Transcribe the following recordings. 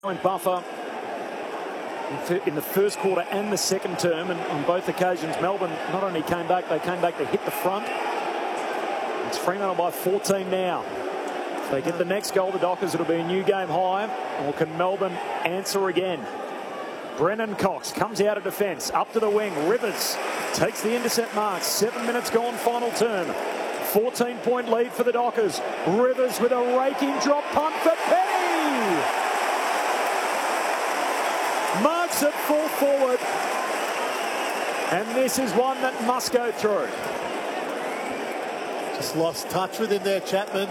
Buffer in the first quarter and the second term, and on both occasions Melbourne not only came back, they came back to hit the front. It's Fremantle by 14 now. If they get the next goal, the Dockers, it'll be a new game high. Or can Melbourne answer again? Brennan Cox comes out of defence, up to the wing. Rivers takes the intercept mark. 7 minutes gone, final term. 14-point lead for the Dockers. Rivers with a raking drop punt for Petty. Marks it full forward, and this is one that must go through. Just lost touch with him there, Chapman.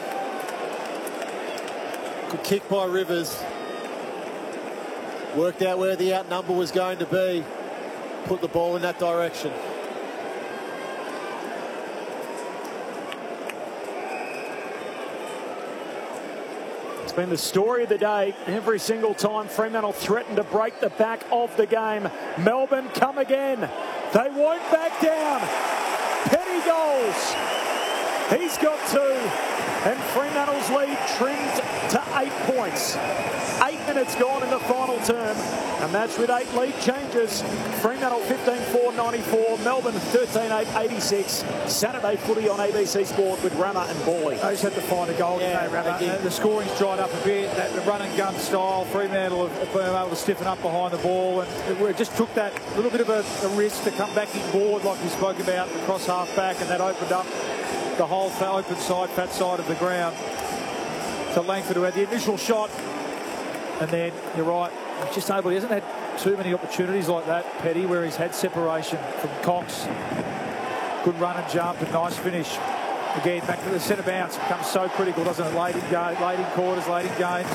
Good kick by Rivers. Worked out where the outnumber was going to be. Put the ball in that direction. It's been the story of the day. Every single time Fremantle threatened to break the back of the game. Melbourne come again. They won't back down. Petty goals. He's got 2. And Fremantle's lead trimmed to 8 points. 8 minutes gone in the final term. And that's with 8 lead changes. Fremantle 15-4-94. Melbourne 13-8-86. Saturday footy on ABC Sport with Rama and Bawley. They just had to find a goal today, Rama. The scoring's dried up a bit. That the run and gun style, Fremantle have been able to stiffen up behind the ball, and it just took that little bit of a risk to come back inboard, like we spoke about, across half back, and that opened up the whole open side, fat side of the ground to Langford, who had the initial shot. And then, you're right, he's just able, he hasn't had too many opportunities like that, Petty, where he's had separation from Cox. Good run and jump and nice finish. Again, back to the centre bounce. Becomes so critical, doesn't it? Late in quarters, late in games.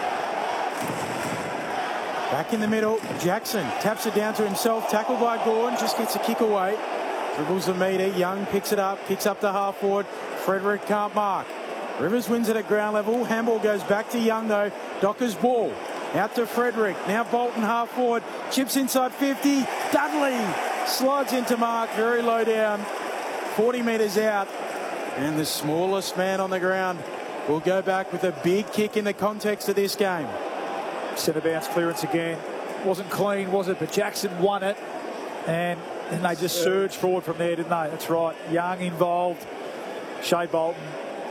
Back in the middle, Jackson taps it down to himself, tackled by Gordon, just gets a kick away. Dribbles the metre, Young picks it up, kicks up to half forward. Frederick can't mark. Rivers wins it at ground level. Handball goes back to Young though. Dockers ball. Out to Frederick. Now Bolton half forward. Chips inside 50. Dudley slides into mark. Very low down. 40 metres out. And the smallest man on the ground will go back with a big kick in the context of this game. Centre bounce clearance again. Wasn't clean, was it? But Jackson won it. And they just surged forward from there, didn't they? That's right. Young involved. Shea Bolton.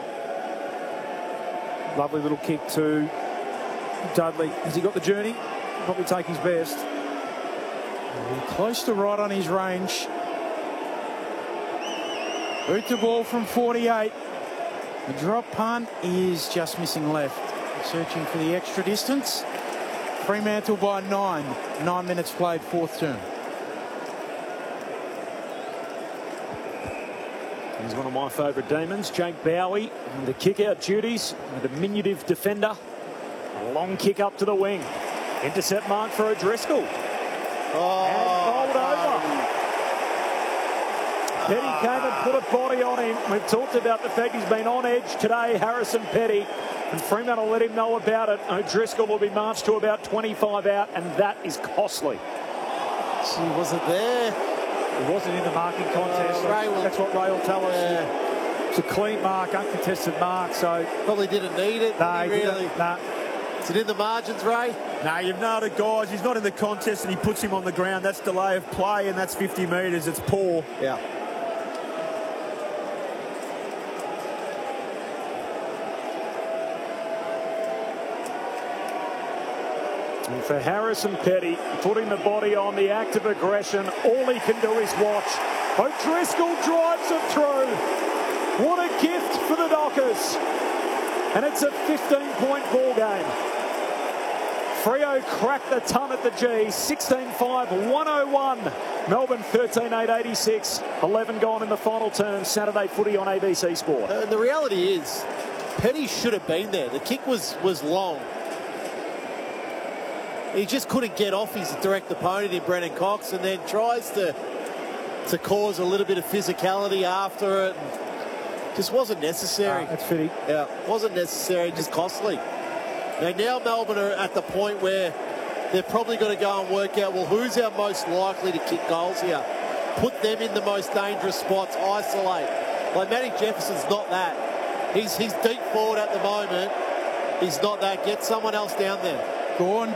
Lovely little kick to Dudley. Has he got the journey? Probably take his best. Close to right on his range. Boot the ball from 48. The drop punt is just missing left. Searching for the extra distance. Fremantle by 9. 9 minutes played, fourth term. He's one of my favourite demons, Jake Bowie, and the kick-out duties, a diminutive defender. A long kick up to the wing. Intercept mark for O'Driscoll. And bowled over. Petty came and put a body on him. We've talked about the fact he's been on edge today, Harrison Petty, and Fremantle let him know about it. O'Driscoll will be marched to about 25 out, and that is costly. She wasn't there. It wasn't in the marking contest. That's what Ray will tell us. Yeah. It's a clean mark, uncontested mark, so... Probably didn't need it. No, did he really? Nah. Is it in the margins, Ray? No, you've nailed it, guys. He's not in the contest and he puts him on the ground. That's delay of play and that's 50 metres. It's poor. Yeah. And for Harrison Petty, putting the body on, the act of aggression, all he can do is watch. O'Driscoll drives it through. What a gift for the Dockers. And it's a 15-point ball game. Freo cracked the ton at the G. 16-5-101. Melbourne 13-8-86. 11 gone in the final term. Saturday footy on ABC Sport. The reality is, Petty should have been there. The kick was long. He just couldn't get off his direct opponent in Brennan Cox, and then tries to cause a little bit of physicality after it. Just wasn't necessary. That's fitting. Yeah, wasn't necessary, just costly. Now Melbourne are at the point where they're probably going to go and work out, well, who's our most likely to kick goals here? Put them in the most dangerous spots, isolate. Like Matty Jefferson's not that. He's deep forward at the moment. He's not that. Get someone else down there. Gordon